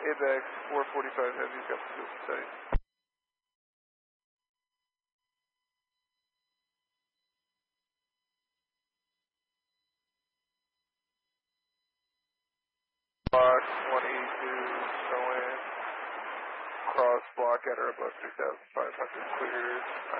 AVAX 445 Heavy's got the fuel site. Block 182 showing cross block at or above 3,500 clear.